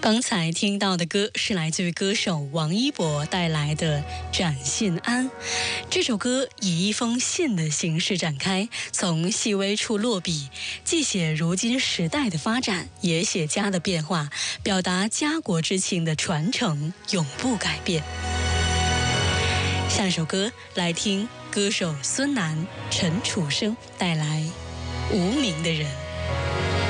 刚才听到的歌是来自于歌手王一博带来的《展信安》。这首歌以一封信的形式展开，从细微处落笔，既写如今时代的发展，也写家的变化，表达家国之情的传承永不改变。下首歌来听歌手孙楠、陈楚生带来《无名的人》。